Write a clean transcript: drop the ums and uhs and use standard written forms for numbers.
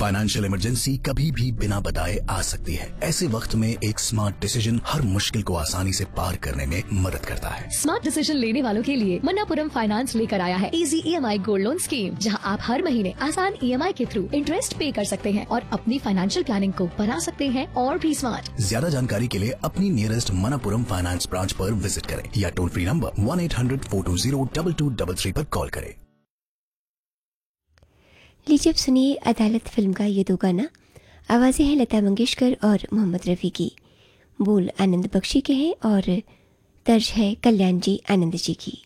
Financial emergency कभी भी बिना बताए आ सकती है। ऐसे वक्त में एक स्मार्ट डिसीजन हर मुश्किल को आसानी से पार करने में मदद करता है। स्मार्ट डिसीजन लेने वालों के लिए मन्नापुरम फाइनेंस लेकर आया है easy EMI gold loan scheme, जहां आप हर महीने आसान EMI के थ्रू इंटरेस्ट पे कर सकते हैं और अपनी फाइनेंशियल प्लानिंग को बना सकते हैं और भी स्मार्ट। ज्यादा जानकारी के लिए अपनी नियरेस्ट मन्नापुरम फाइनेंस ब्रांच पर विजिट करें या टोल फ्री नंबर 1-800-420-2233 पर कॉल करें। लीजिए अब सुनिए अदालत फिल्म का ये दो गाना। आवाज़ें हैं लता मंगेशकर और मोहम्मद रफ़ी की, बोल आनंद बख्शी के हैं और तर्ज है कल्याण जी आनंद जी की।